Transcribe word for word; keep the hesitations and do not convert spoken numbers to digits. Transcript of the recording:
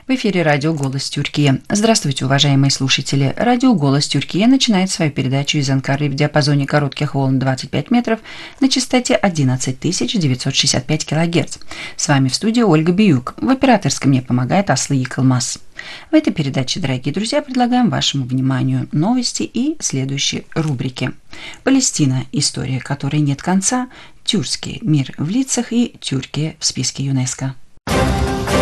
В эфире радио «Голос Тюркии». Здравствуйте, уважаемые слушатели. Радио «Голос Тюркии» начинает свою передачу из Анкары в диапазоне коротких волн двадцать пять метров на частоте одиннадцать тысяч девятьсот шестьдесят пять килогерц. С вами в студии Ольга Биюк. В операторской мне помогает Аслы Якылмаз. В этой передаче, дорогие друзья, предлагаем вашему вниманию новости и следующие рубрики. Палестина. История которой нет конца. Тюркский мир в лицах и Тюркия в списке ЮНЕСКО.